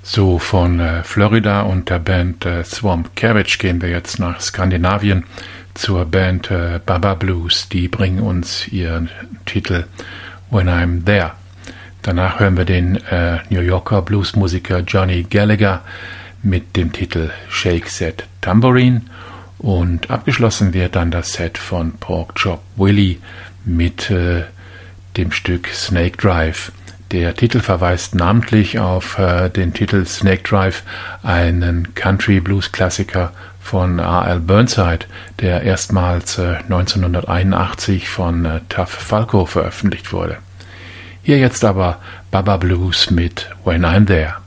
So, von Florida und der Band Swamp Cabbage gehen wir jetzt nach Skandinavien zur Band Baba Blues. Die bringen uns ihren Titel When I'm There. Danach hören wir den New Yorker Bluesmusiker Johnny Gallagher mit dem Titel Shake That Tambourine. Und abgeschlossen wird dann das Set von Pork Chop Willie mit dem Stück Snake Drive. Der Titel verweist namentlich auf den Titel Snake Drive, einen Country-Blues-Klassiker von R.L. Burnside, der erstmals 1981 von Tuff Falco veröffentlicht wurde. Hier jetzt aber Baba Blues mit When I'm There.